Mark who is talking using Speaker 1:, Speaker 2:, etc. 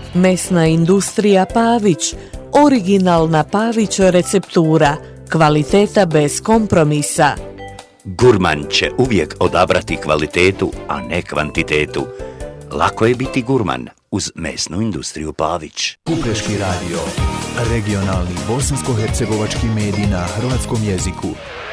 Speaker 1: Mesna industrija Pavić, originalna Pavić receptura, kvaliteta bez kompromisa.
Speaker 2: Gurman će uvijek odabrati kvalitetu, a ne kvantitetu. Lako je biti gurman uz mesnu industriju Pavić.
Speaker 3: Kukreški radio, regionalni bosansko-hercegovački medij na hrvatskom jeziku.